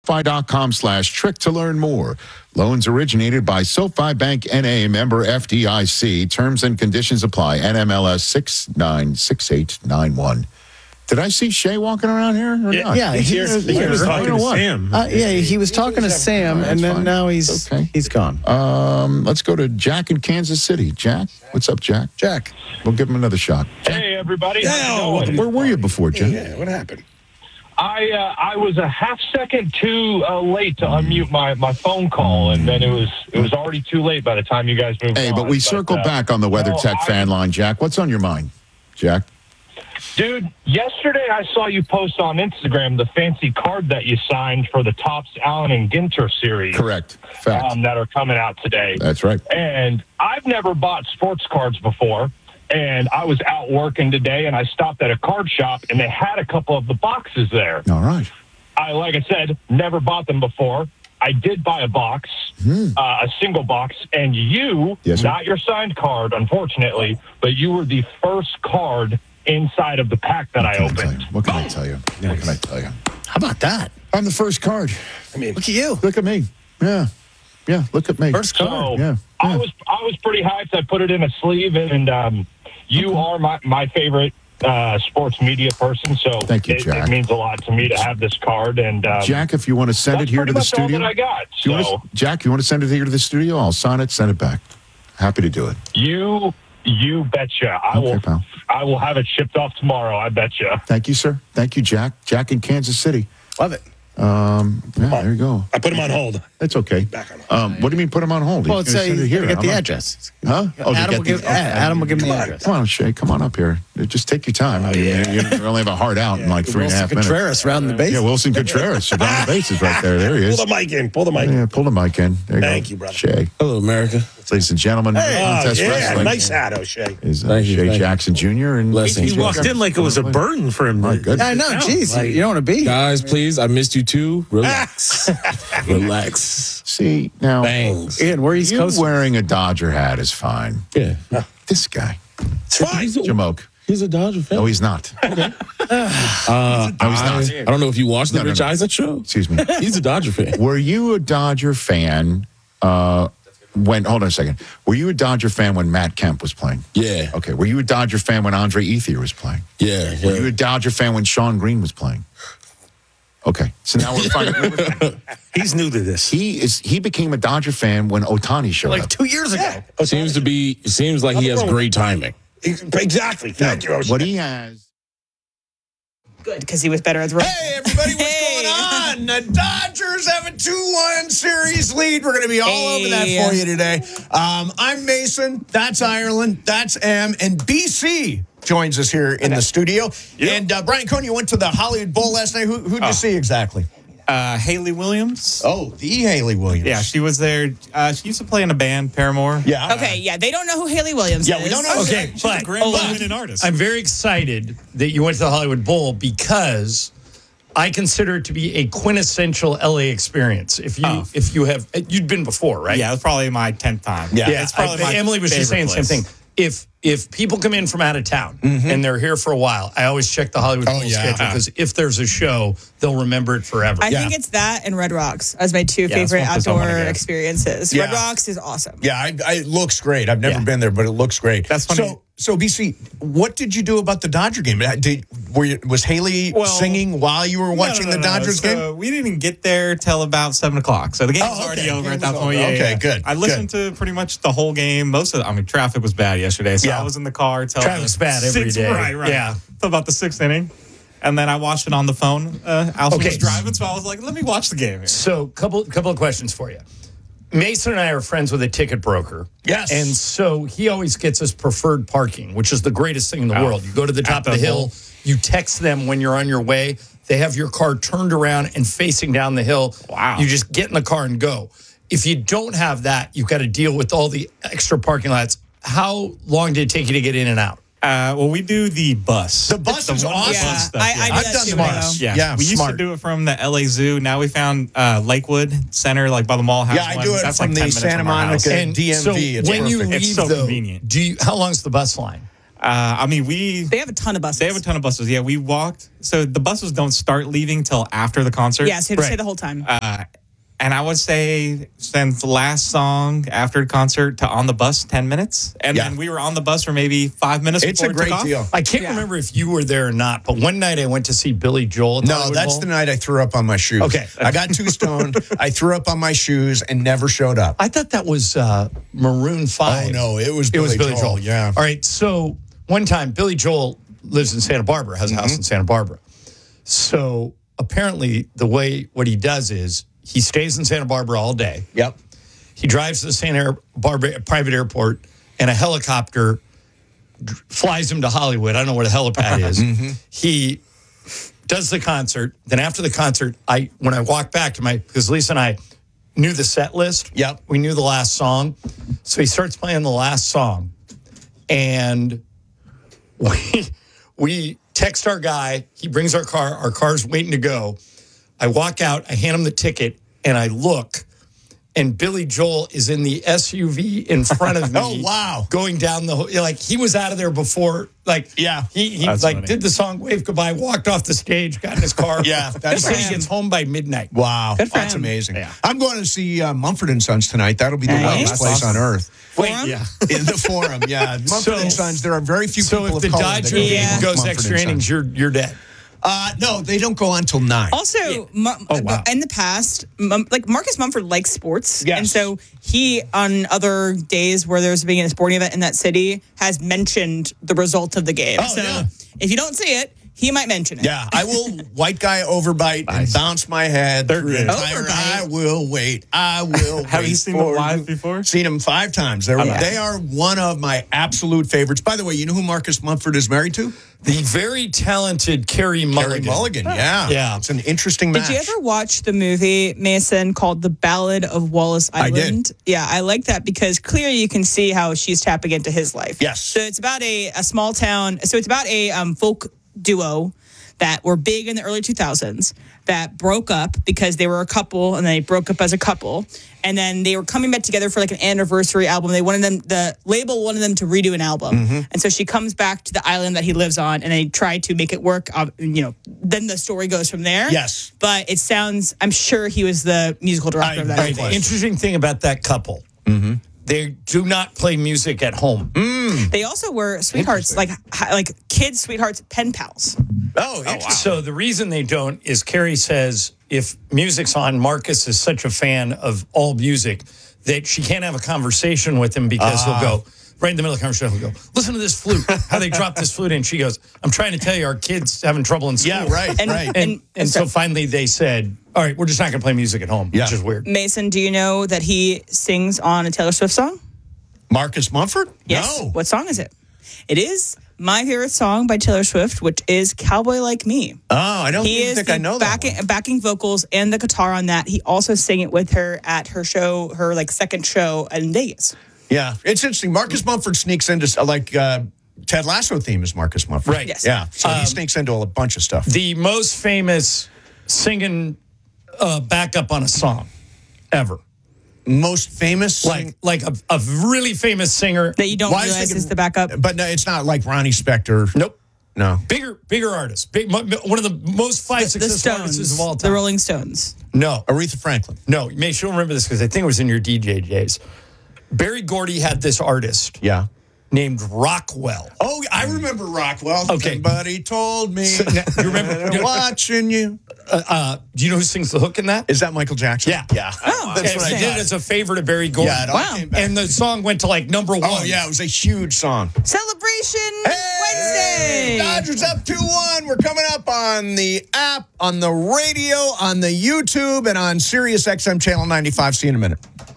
SoFi.com/trick to learn more. Loans originated by SoFi Bank N.A. member FDIC. Terms and conditions apply. NMLS 696891. Did I see Shay walking around here? Or not? Yeah, he was talking to Sam. He was talking to Sam, and then now he's gone. Let's go to Jack in Kansas City. Jack, what's up, Jack? Jack, we'll give him another shot. Hey, everybody. Where were you before, Jack? Yeah, what happened? I was a half second too late to unmute my phone call, and then it was already too late by the time you guys moved on. Hey, but we circled back on the WeatherTech fan line, Jack. What's on your mind, Jack? Dude, yesterday I saw you post on Instagram the fancy card that you signed for the Topps Allen and Ginter series. Correct. Fact. That are coming out today. That's right. And I've never bought sports cards before. And I was out working today, and I stopped at a card shop, and they had a couple of the boxes there. All right. Like I said, never bought them before. I did buy a box, a single box, and you, not your signed card, unfortunately, but you were the first card inside of the pack that I opened. What can I tell you? What can I tell you? How about that? I'm the first card. I mean, look at you. Look at me. Yeah, look at me. First card. So, I was pretty hyped. I put it in a sleeve, and you are my favorite sports media person, so thank you, Jack. It means a lot to me to have this card. And Jack, if you want to send it here to the studio, all that I got. Jack, you want to send it here to the studio? I'll sign it, send it back. Happy to do it. You betcha. I will have it shipped off tomorrow. I betcha. Thank you, sir. Thank you, Jack. Jack in Kansas City. Love it. There you go. I put him on hold. That's okay. What do you mean put him on hold? Well, it's here. Get the address. Huh? Adam will give me the address. Come on, Shay. Come on up here. Just take your time. I mean, you only have a hard out in like 3.5 minutes. Contreras round the bases. Yeah, Wilson Contreras round the bases right there. There he is. Pull the mic in. Pull the mic in. Yeah, pull the mic in. There you Thank go. you, brother. Shay. Hello, America. Ladies and gentlemen, Contest Wrestling. Nice hat, O'Shea. Is Shay Jackson Jr. and He walked in like it was a burden for him. My goodness. I know, jeez. You don't want to be. Guys, please, I missed you too. Relax. Relax. See, now, Bangs. Ian, where East you Coast? wearing a Dodger hat is fine. Yeah. This guy, It's fine. Jamoke. He's a Dodger fan. No, he's not. No, he's not. I don't know if you watched the Rich Eisen show. Excuse me. He's a Dodger fan. Were you a Dodger fan hold on a second. Were you a Dodger fan when Matt Kemp was playing? Yeah. Okay. Were you a Dodger fan when Andre Ethier was playing? Yeah. Were you a Dodger fan when Sean Green was playing? Okay. So now we're finding He's new to this. he became a Dodger fan when Otani showed up. 2 years ago. Seems like he has great timing. Exactly. Thank you, O'Shea. What he has. Good, because he was better as well. Hey, everybody, what's going on? The Dodgers have a 2-1 series lead. We're going to be all over that for you today. I'm Mason. That's Ireland. That's M. And BC joins us here in the studio. Yep. And Brian Cohn, you went to the Hollywood Bowl last night. Who'd you see exactly? Haley Williams. Oh, the Haley Williams. Yeah, she was there. She used to play in a band, Paramore. Yeah. Okay, yeah, they don't know who Haley Williams is. Yeah, we don't know. Okay, She's a Grammy-winning artist. I'm very excited that you went to the Hollywood Bowl because I consider it to be a quintessential LA experience. If you'd been before, right? Yeah, it was probably my 10th time. Yeah, it's probably my Emily was just saying the favorite same place. thing. If people come in from out of town and they're here for a while, I always check the Hollywood Bowl schedule because if there's a show, they'll remember it forever. I think it's that and Red Rocks as my two favorite outdoor experiences. Yeah. Red Rocks is awesome. Yeah, it looks great. I've never been there, but it looks great. That's funny. So BC, what did you do about the Dodger game? Was Haley singing while you were watching the Dodgers game? We didn't get there till about 7 o'clock. So the game was already over at that point. Okay, good. I listened to pretty much the whole game. Traffic was bad yesterday, so I was in the car till Traffic's bad every day. Right. Yeah. Till about the 6th inning. And then I watched it on the phone. Alfie was driving, so I was like, let me watch the game. So, couple of questions for you. Mason and I are friends with a ticket broker. Yes. And so he always gets us preferred parking, which is the greatest thing in the world. You go to the top of the hill, you text them when you're on your way. They have your car turned around and facing down the hill. Wow. You just get in the car and go. If you don't have that, you've got to deal with all the extra parking lots. How long did it take you to get in and out? Well, we do the bus. The bus is awesome. Yeah, Bus stuff, I've done the too, bus. Yeah, we used to do it from the LA Zoo. Now we found Lakewood Center, like by the mall. Yeah, I do it from the Santa Monica DMV. So it's when perfect. you leave, It's so though, convenient. how long's the bus line? I mean, They have a ton of buses. They have a ton of buses. Yeah, we walked. So the buses don't start leaving till after the concert. Yeah, so you have to stay the whole time. And I would say since the last song after the concert to on the bus, 10 minutes. And then we were on the bus for maybe 5 minutes It's before a it took great off. deal. I can't remember if you were there or not, but one night I went to see Billy Joel. At the No, Hollywood that's Bowl. the night I threw up on my shoes. Okay. I got too stoned. I threw up on my shoes and never showed up. I thought that was Maroon 5. Oh, no, it was Billy Joel. Yeah. All right, so one time, Billy Joel lives in Santa Barbara, has a house in Santa Barbara. So apparently what he does is he stays in Santa Barbara all day. Yep. He drives to the Santa Barbara private airport, and a helicopter flies him to Hollywood. I don't know where the helipad is. He does the concert. Then after the concert, when I walk back to because Lisa and I knew the set list. Yep. We knew the last song. So he starts playing the last song. And we text our guy. He brings our car. Our car's waiting to go. I walk out. I hand him the ticket, and I look. And Billy Joel is in the SUV in front of me. Oh, wow. Going down he was out of there before. Yeah. He funny. did the song Wave Goodbye, walked off the stage, got in his car. Yeah, that's He said he awesome. gets home by midnight. Wow. Good for That's him. amazing. Yeah. I'm going to see Mumford & Sons tonight. That'll be the Nice. loveliest place on earth. Wait, Forum? yeah. In the Forum, yeah. Mumford & Sons, there are very few So people if the of color Dodger that go to game goes Mumford & extra Sons. innings, you're dead. No, they don't go on till 9. Also, wow. in the past, Marcus Mumford likes sports. Yes. And so he, on other days where there's being a sporting event in that city, has mentioned the result of the game. Oh, so yeah. if you don't see it, he might mention it. Yeah, I will white guy overbite and bounce my head through good. the entire. Overbite. I will wait. I will Have wait you seen them for live you. before? Seen them 5 times. They are one of my absolute favorites. By the way, you know who Marcus Mumford is married to? The very talented Carrie Mulligan. Carey Mulligan. Yeah. Yeah. It's an interesting match. Did you ever watch the movie, Mason, called The Ballad of Wallace I Island? did. Yeah, I like that because clearly you can see how she's tapping into his life. Yes. So it's about a small town. So it's about a folk duo that were big in the early 2000s that broke up because they were a couple and they broke up as a couple. And then they were coming back together for like an anniversary album. The label wanted them to redo an album. And so she comes back to the island that he lives on and they try to make it work. Then the story goes from there. Yes. But it sounds, I'm sure he was the musical director of that I- movie. I- Interesting thing about that couple. They do not play music at home. They also were sweethearts, like kids' sweethearts, pen pals. Oh, wow. So the reason they don't is Carrie says if music's on, Marcus is such a fan of all music that she can't have a conversation with him because he'll go right in the middle of the conversation. He'll go, listen to this flute. How they drop this flute in. She goes, I'm trying to tell you, our kid's having trouble in school. Yeah, right, right. And so finally they said, all right, we're just not going to play music at home, which is weird. Mason, do you know that he sings on a Taylor Swift song? Marcus Mumford? Yes. No. What song is it? It is my favorite song by Taylor Swift, which is Cowboy Like Me. Oh, I don't He is think the I know that one. backing vocals and the guitar on that. He also sang it with her at her show, her second show in Vegas. Yeah, it's interesting. Marcus Mumford sneaks into Ted Lasso theme is Marcus Mumford. Right. Yes. Yeah, so he sneaks into a bunch of stuff. The most famous singing backup on a song ever. Most famous, Like a really famous singer. That you don't Why is realize thinking- is the backup. but no, it's not like Ronnie Spector. Nope. No. Bigger artist. One of the most The successful artists Stones, of all time. the Rolling Stones. No. Aretha Franklin. No. You may sure remember this because I think it was in your DJ days. Barry Gordy had this artist Yeah. named Rockwell. Oh, I remember Rockwell. Okay. Somebody told me. Now, you remember? They're watching you. Do you know who sings the hook in that? Is that Michael Jackson? Yeah. Yeah. Oh, That's And what I he did thought. it as a favor to Barry Gordy. Yeah, it all Wow. came back. And the song went to number 1. Oh, yeah, it was a huge song. Celebration Hey, Wednesday. Dodgers up 2-1. We're coming up on the app, on the radio, on the YouTube, and on Sirius XM Channel 95. See you in a minute.